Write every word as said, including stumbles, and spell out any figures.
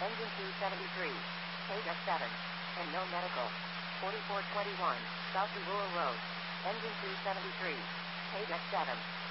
Engine two seventy-three. Page F seven. And no medical. forty-four twenty-one. South to Rural Road. Engine two seventy-three. Page F seven.